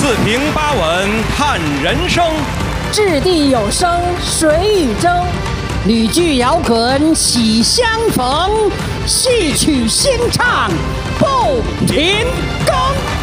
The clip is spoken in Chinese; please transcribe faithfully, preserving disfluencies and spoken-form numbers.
四平八稳看人生， 掷地有声水与争， 吕剧摇滚喜相逢，戏曲新唱不停更。